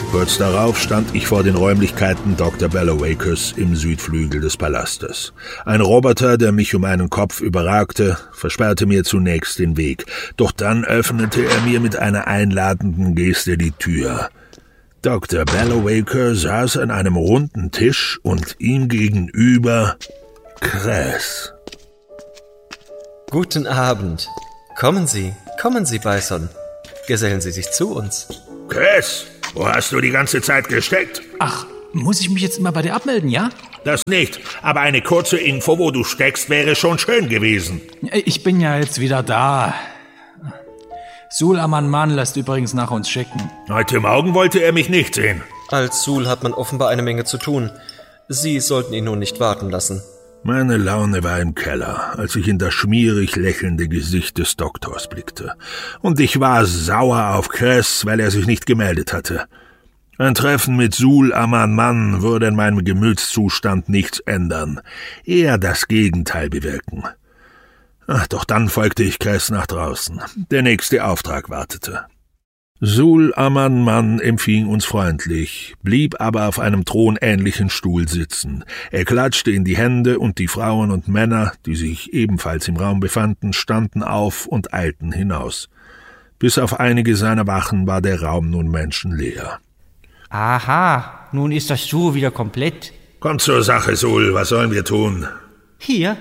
Kurz darauf stand ich vor den Räumlichkeiten Dr. Bellowakers im Südflügel des Palastes. Ein Roboter, der mich um einen Kopf überragte, versperrte mir zunächst den Weg. Doch dann öffnete er mir mit einer einladenden Geste die Tür. Dr. Bellowaker saß an einem runden Tisch und ihm gegenüber Kress. Guten Abend. Kommen Sie, Bison. Gesellen Sie sich zu uns. Kress, wo hast du die ganze Zeit gesteckt? Ach, muss ich mich jetzt immer bei dir abmelden, ja? Das nicht, aber eine kurze Info, wo du steckst, wäre schon schön gewesen. Ich bin ja jetzt wieder da. Sul Aman lässt übrigens nach uns schicken. Heute Morgen wollte er mich nicht sehen. Als Sul hat man offenbar eine Menge zu tun. Sie sollten ihn nun nicht warten lassen. Meine Laune war im Keller, als ich in das schmierig lächelnde Gesicht des Doktors blickte. Und ich war sauer auf Kress, weil er sich nicht gemeldet hatte. Ein Treffen mit Sul Aman würde in meinem Gemütszustand nichts ändern, eher das Gegenteil bewirken. Doch dann folgte ich Kress nach draußen. Der nächste Auftrag wartete. Sul Aman empfing uns freundlich, blieb aber auf einem thronähnlichen Stuhl sitzen. Er klatschte in die Hände und die Frauen und Männer, die sich ebenfalls im Raum befanden, standen auf und eilten hinaus. Bis auf einige seiner Wachen war der Raum nun menschenleer. Aha, nun ist das Sul wieder komplett. Kommt zur Sache, Sul, was sollen wir tun? Hier.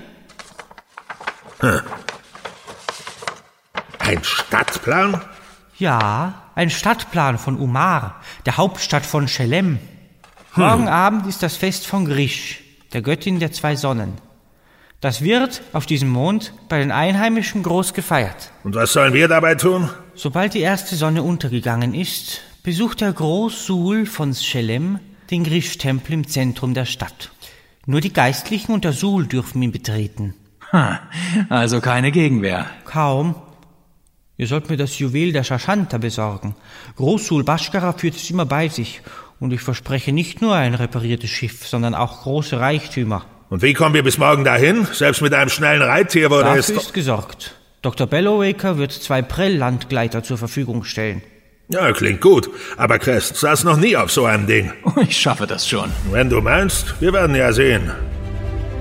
Ein Stadtplan? Ja, ein Stadtplan von Umar, der Hauptstadt von Shelem. Morgen Abend ist das Fest von Grish, der Göttin der 2 Sonnen. Das wird auf diesem Mond bei den Einheimischen groß gefeiert. Und was sollen wir dabei tun? Sobald die erste Sonne untergegangen ist, besucht der Groß-Sul von Shelem den Grish-Tempel im Zentrum der Stadt. Nur die Geistlichen und der Sul dürfen ihn betreten. Also keine Gegenwehr. Kaum. Ihr sollt mir das Juwel der Shashanta besorgen. Groß-Sul Bashkara führt es immer bei sich. Und ich verspreche nicht nur ein repariertes Schiff, sondern auch große Reichtümer. Und wie kommen wir bis morgen dahin? Selbst mit einem schnellen Reittier wurde es... Dafür ist gesorgt. Dr. Bellowaker wird 2 Prell-Landgleiter zur Verfügung stellen. Ja, klingt gut. Aber Kress saß noch nie auf so einem Ding. Ich schaffe das schon. Wenn du meinst, wir werden ja sehen.